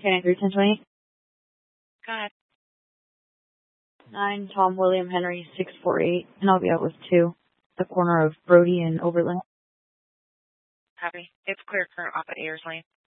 Okay, 31020. Go ahead. 9 Tom William Henry 648, and I'll be out with 2. The corner of Brody and Overland. Copy. It's clear current off at Ayers Lane.